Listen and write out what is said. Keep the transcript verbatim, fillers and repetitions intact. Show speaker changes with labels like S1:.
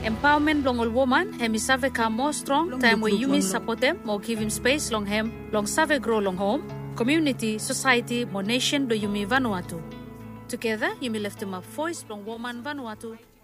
S1: Empowerment long all woman, hemi save ka more strong, time we yumi support them, more give him space long hem, long save grow long home, community, society, more nation do yumi Vanuatu. Together, yumi left him a voice long woman Vanuatu.